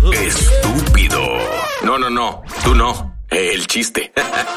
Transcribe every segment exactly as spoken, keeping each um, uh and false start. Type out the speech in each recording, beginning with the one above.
estúpido. No, no, no, tú no. El chiste.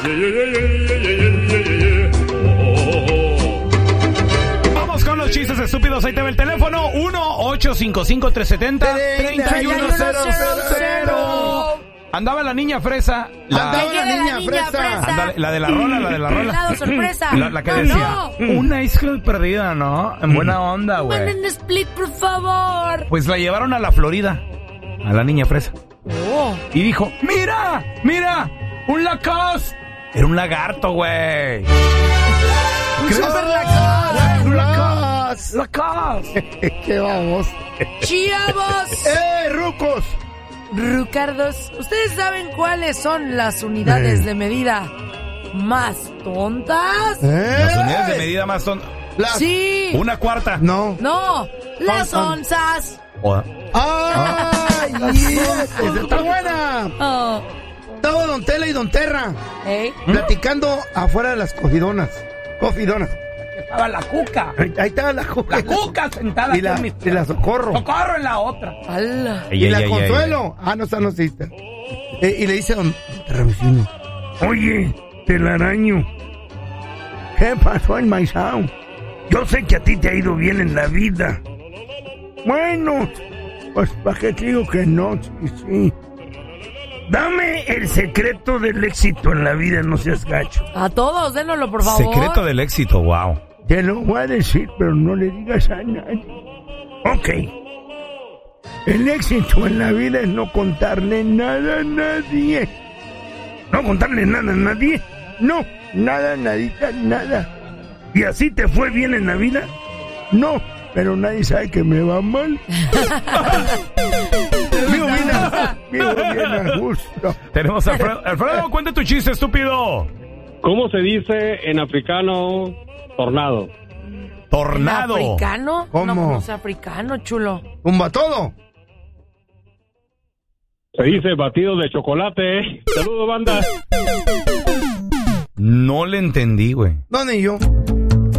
Vamos con los chistes estúpidos. Ahí te ve el teléfono. uno ocho cinco cinco, tres siete cero, tres uno cero cero. Andaba la niña fresa. La, Andaba la niña, la niña fresa. fresa. Andale, la de la rola, la de la rola. Helado sorpresa. La, la que no, decía, no. una isla perdida, ¿no? En buena onda, güey. Manden split, por favor. Pues la llevaron a la Florida, a la niña fresa. Oh. Y dijo, mira, mira, un Lacoste. Era un lagarto, güey. Un super Lacoste. Un Lacoste. Lacoste. ¿Qué vamos? ¡Chavos! ¡Eh, rucos! Rucardos, ¿ustedes saben cuáles son las unidades eh. de medida más tontas? ¿Eh? Las unidades de medida más tontas. Sí. Una cuarta. No. No, las onzas. Oh. ¡Ay! Yes, ¡está buena! Oh. Estaba Don Tela y Don Terra ¿Eh? platicando afuera de las cogidonas. Cofidonas. Estaba la cuca. Ahí, ahí estaba la cuca. La cuca sentada. Y la, con mi... y la Socorro. Socorro en la otra. ¡Hala! Y la Consuelo. Ah, no está, no existe. Eh, y le dice a Don Terra vecino: oye, telaraño, ¿qué pasó en Maizao? Yo sé que a ti te ha ido bien en la vida. Bueno, pues para qué te digo que no, sí, sí. Dame el secreto del éxito en la vida, no seas gacho. A todos, dénoslo, por favor. Secreto del éxito, wow. Te lo voy a decir, pero no le digas a nadie. Ok. El éxito en la vida es no contarle nada a nadie. No contarle nada a nadie. No, nada, nadita, nada. ¿Y así te fue bien en la vida? No, pero nadie sabe que me va mal. Vivo bien a, vivo bien a gusto. Tenemos a Alfredo. Alfredo, cuenta tu chiste, estúpido. ¿Cómo se dice en africano tornado? Tornado. ¿En africano? ¿Cómo? No, no es africano, chulo. ¿Tumba todo? Se dice batido de chocolate. Saludos, banda. No le entendí, güey. No, ni yo.